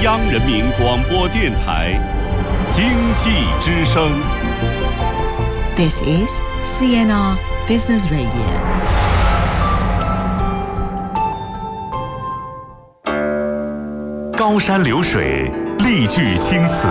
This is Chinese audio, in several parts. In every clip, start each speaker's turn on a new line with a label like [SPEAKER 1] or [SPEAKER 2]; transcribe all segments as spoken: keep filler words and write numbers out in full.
[SPEAKER 1] 央人民广播电台经济之声。
[SPEAKER 2] This is C N R Business Radio。
[SPEAKER 3] 高山流水，丽句青词，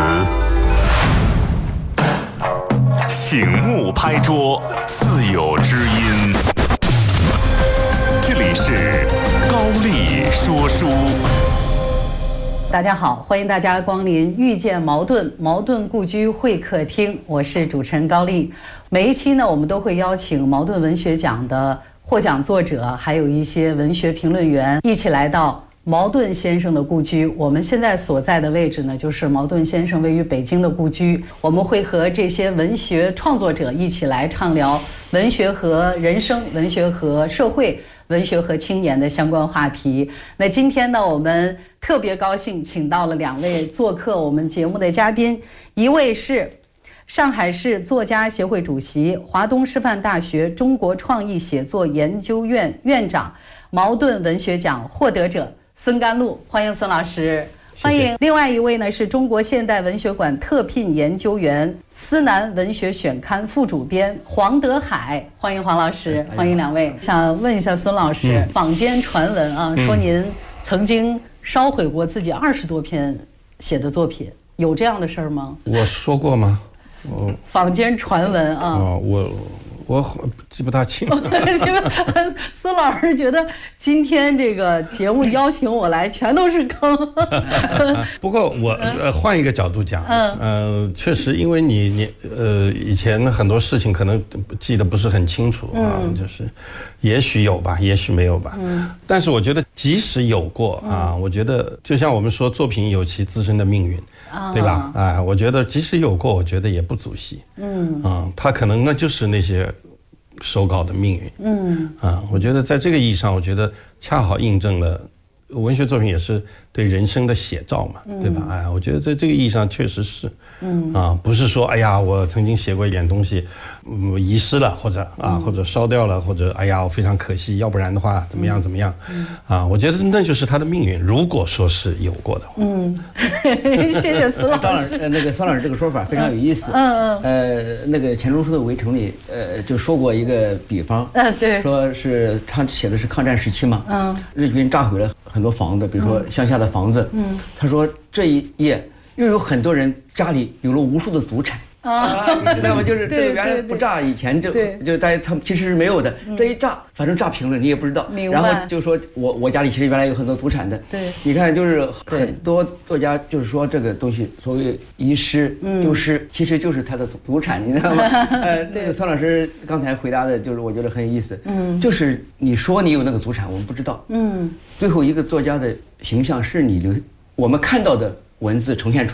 [SPEAKER 3] 醒目拍桌，自有知音。这里是高丽说书。
[SPEAKER 4] 大家好，欢迎大家光临遇见茅盾茅盾故居会客厅，我是主持人高丽。每一期呢，我们都会邀请茅盾文学奖的获奖作者，还有一些文学评论员一起来到茅盾先生的故居。我们现在所在的位置呢，就是茅盾先生位于北京的故居。我们会和这些文学创作者一起来畅聊文学和人生、文学和社会、文学和青年的相关话题。那今天呢，我们特别高兴请到了两位做客我们节目的嘉宾，一位是上海市作家协会主席、华东师范大学中国创意写作研究院院长、茅盾文学奖获得者孙甘露，欢迎孙老师。欢迎。另外一位呢是中国现代文学馆特聘研究员、思南文学选刊副主编黄德海，欢迎黄老师，欢迎两位。想问一下孙老师，嗯、坊间传闻啊，说您曾经烧毁过自己二十多篇写的作品，有这样的事儿吗？
[SPEAKER 5] 我说过吗？我
[SPEAKER 4] 坊间传闻啊。
[SPEAKER 5] 哦，我。我记不大清。
[SPEAKER 4] 孙老师觉得今天这个节目邀请我来，全都是坑。
[SPEAKER 5] 不过我呃换一个角度讲，嗯，呃，确实，因为你你呃以前很多事情可能记得不是很清楚啊，嗯、就是也许有吧，也许没有吧。嗯。但是我觉得即使有过啊，嗯、我觉得就像我们说，作品有其自身的命运。对吧？啊，我觉得即使有过，我觉得也不足惜。嗯啊，他可能那就是那些手稿的命运。嗯啊，我觉得在这个意义上，我觉得恰好印证了文学作品也是对人生的写照嘛，嗯、对吧？哎，我觉得在这个意义上确实是。嗯啊，不是说哎呀，我曾经写过一点东西，嗯，遗失了，或者啊，嗯、或者烧掉了，或者哎呀，我非常可惜，要不然的话怎么样怎么样，嗯、啊，我觉得那就是他的命运。如果说是有过的话，
[SPEAKER 4] 嗯，谢谢孙老师。
[SPEAKER 6] 当然，呃，那个孙老师这个说法非常有意思。嗯嗯。呃，那个钱钟书的《围城》里，呃，就说过一个比方，嗯，对，说是他写的是抗战时期嘛，嗯，日军炸毁了很多房子，比如说乡下的房子，嗯，他说这一夜。又有很多人家里有了无数的祖产啊，你知道吗？就是这个原来不炸以前就就大家他们其实是没有的，这一炸反正炸平了你也不知道，然后就说我我家里其实原来有很多祖产的，对，你看就是很多作家就是说这个东西所谓遗失丢失，其实就是他的祖产，你知道吗？呃，那个孙老师刚才回答的就是我觉得很有意思，嗯，就是你说你有那个祖产，我们不知道，嗯，最后一个作家的形象是你留我们看到的文字呈现出来。